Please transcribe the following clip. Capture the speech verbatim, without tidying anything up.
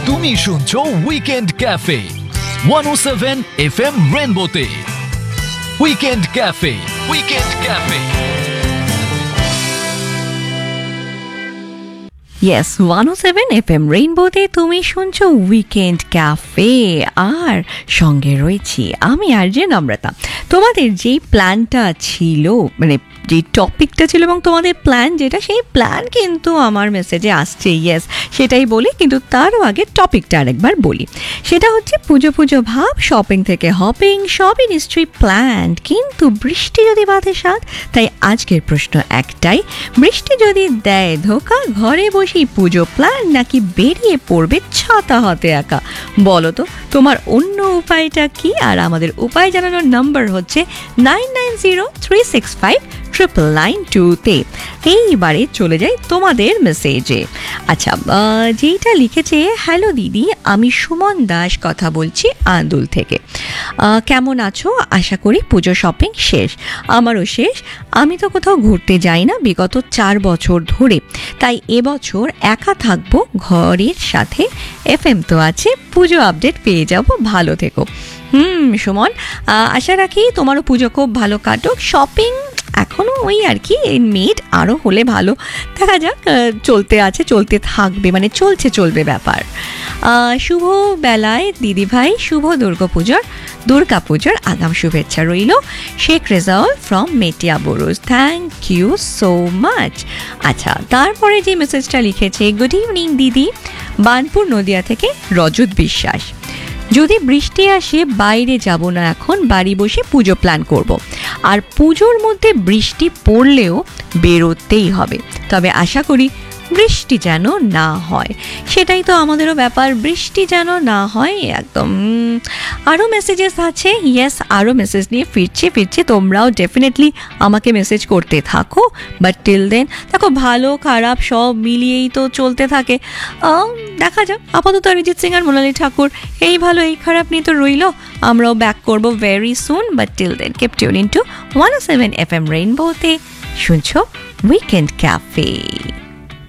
তুমি শুনছো weekend cafe one ও seven F M রেনবোতে। Weekend cafe, weekend cafe. Yes, one ও seven F M রেইনবোতে তুমি শুনছো weekend cafe, আর সঙ্গে রয়েছি আমি আর যে নম্রতা। তোমাদের যেই প্ল্যানটা ছিল, মানে যে টপিকটা ছিল এবং তোমাদের প্ল্যান যেটা, সেই প্ল্যান কিন্তু আমার মেসেজে আসছে। ইয়েস, সেটাই বলি, কিন্তু তারও আগে টপিকটা আরেকবার বলি। সেটা হচ্ছে পুজো পুজো ভাব, শপিং থেকে হপিং, সবই নিশ্চয়ই প্ল্যান, কিন্তু বৃষ্টি যদি বাঁধে সাথ। তাই আজকের প্রশ্ন একটাই, বৃষ্টি যদি দেয় ধোকা, ঘরে বসেই পুজো প্ল্যান নাকি বেরিয়ে পড়বে ছাতা হাতে একা? বলো তো তোমার অন্য উপায়টা কি? আর আমাদের উপায় জানানোর নাম্বার হচ্ছে nine nine zero three six five triple nine টুতে। এইবারে চলে যাই তোমাদের মেসেজে। আচ্ছা, যেইটা লিখেছে, হ্যালো দিদি, আমি সুমন দাস কথা বলছি আন্দুল থেকে। কেমন আছো? আশা করি পুজো শপিং শেষ। আমারও শেষ। আমি তো কোথাও ঘুরতে যাই না বিগত চার বছর ধরে, তাই এবছর একা থাকবো ঘরের সাথে। এফ এম তো আছে, পুজো আপডেট পেয়ে যাব। ভালো থেকো। হুম সুমন, আশা রাখি তোমারও পুজো খুব ভালো কাটুক। শপিং এখনো ওই আর কি, মেড আরও হলে ভালো। দেখা যাক, চলতে আছে, চলতে থাকবে, মানে চলছে চলবে ব্যাপার। শুভ বেলায় দিদি ভাই, শুভ দুর্গা পুজোর দুর্গা পুজোর আগাম শুভেচ্ছা রইল। Sheikh Rezaul from মেটিয়া Buruj, thank you so much. আচ্ছা, তারপরে যে মেসেজটা লিখেছে, গুড ইভিনিং দিদি, বানপুর নদিয়া থেকে রজত বিশ্বাস। যদি বৃষ্টি আসে বাইরে যাব না এখন, বাড়ি বসে পুজো প্ল্যান করব। আর পুজোর মধ্যে বৃষ্টি পড়লেও বেরোতেই হবে, তবে আশা করি বৃষ্টি যেন না হয়। সেটাই তো আমাদেরও ব্যাপার, বৃষ্টি যেন না হয় একদম। আরও মেসেজেস আছে। ইয়েস, আরও মেসেজ নিয়ে ফিরছে ফিরছে তোমরাও ডেফিনেটলি আমাকে মেসেজ করতে থাকো। বাট টিল দেন দেখো, ভালো খারাপ সব মিলিয়েই তো চলতে থাকে। দেখা যাক, আপাতত অরিজিৎ সিং আর মোনালি ঠাকুর, এই ভালো এই খারাপ নিয়ে তো রইল। আমরাও ব্যাক করবো very soon. But till then keep tune into one O seven F M রেইনবোতে। শুনছো উইকেন্ড ক্যাফে।